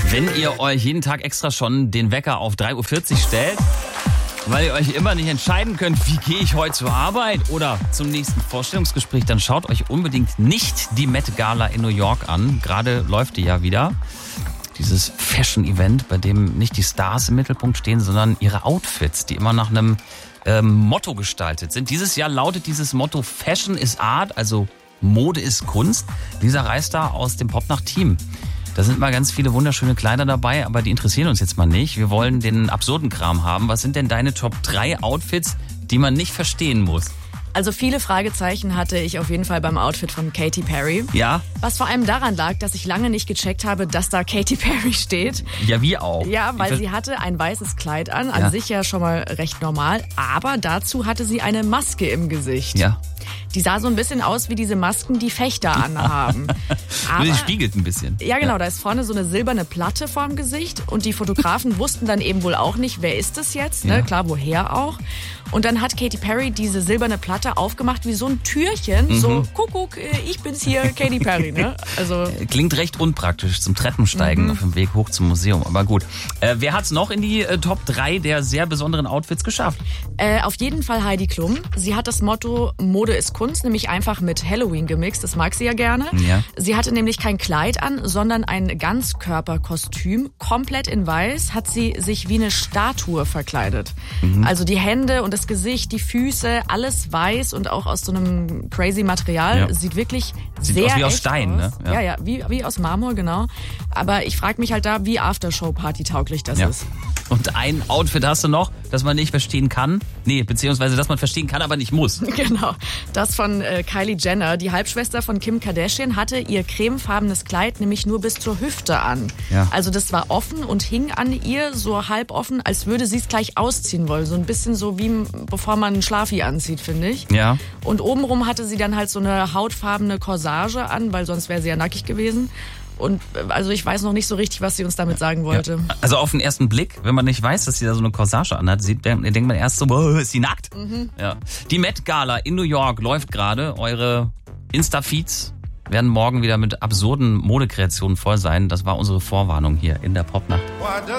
Wenn ihr euch jeden Tag extra schon den Wecker auf 3.40 Uhr stellt, weil ihr euch immer nicht entscheiden könnt, wie gehe ich heute zur Arbeit oder zum nächsten Vorstellungsgespräch, dann schaut euch unbedingt nicht die Met Gala in New York an. Gerade läuft die ja wieder. Dieses Fashion-Event, bei dem nicht die Stars im Mittelpunkt stehen, sondern ihre Outfits, die immer nach einem Motto gestaltet sind. Dieses Jahr lautet dieses Motto Fashion is Art, also Mode ist Kunst. Lisa Reister aus dem Popnacht-Team. Da sind mal ganz viele wunderschöne Kleider dabei, aber die interessieren uns jetzt mal nicht. Wir wollen den absurden Kram haben. Was sind denn deine Top 3 Outfits, die man nicht verstehen muss? Also viele Fragezeichen hatte ich auf jeden Fall beim Outfit von Katy Perry. Ja? Was vor allem daran lag, dass ich lange nicht gecheckt habe, dass da Katy Perry steht. Ja, wie auch. Ja, weil sie hatte ein weißes Kleid an sich ja schon mal recht normal, aber dazu hatte sie eine Maske im Gesicht. Ja. Die sah so ein bisschen aus wie diese Masken, die Fechter anhaben. Aber sie spiegelt ein bisschen. Ja, genau, da ist vorne so eine silberne Platte vorm Gesicht und die Fotografen wussten dann eben wohl auch nicht, wer ist das jetzt, ne? Klar, woher auch. Und dann hat Katy Perry diese silberne Platte aufgemacht wie so ein Türchen, so Kuckuck, ich bin's hier, Katy Perry, ne? Also klingt recht unpraktisch zum Treppensteigen auf dem Weg hoch zum Museum, aber gut. Wer hat's noch in die Top 3 der sehr besonderen Outfits geschafft? Auf jeden Fall Heidi Klum. Sie hat das Motto Mode ist Kunst, nämlich einfach mit Halloween gemixt, das mag sie ja gerne. Ja. Sie hatte nämlich kein Kleid an, sondern ein Ganzkörperkostüm, komplett in weiß, hat sie sich wie eine Statue verkleidet. Also die Hände und das Gesicht, die Füße, alles weiß und auch aus so einem crazy Material. Ja. Sieht wirklich Sieht sehr aus wie aus echt Stein, aus. ne? Ja, wie aus Marmor, genau. Aber ich frage mich halt da, wie Aftershow-Party tauglich das ist. Und ein Outfit hast du noch, das man nicht verstehen kann? Nee, beziehungsweise das man verstehen kann, aber nicht muss. Genau, das von Kylie Jenner. Die Halbschwester von Kim Kardashian hatte ihr cremefarbenes Kleid nämlich nur bis zur Hüfte an. Ja. Also das war offen und hing an ihr so halb offen, als würde sie es gleich ausziehen wollen. So ein bisschen so wie bevor man einen Schlafi anzieht, finde ich. Ja. Und obenrum hatte sie dann halt so eine hautfarbene Corsage an, weil sonst wäre sie ja nackig gewesen. Und also ich weiß noch nicht so richtig, was sie uns damit sagen wollte. Ja. Also auf den ersten Blick, wenn man nicht weiß, dass sie da so eine Corsage anhat, denkt man erst so, boah, ist sie nackt? Ja. Die Met Gala in New York läuft gerade. Eure Insta-Feeds werden morgen wieder mit absurden Modekreationen voll sein. Das war unsere Vorwarnung hier in der Popnacht.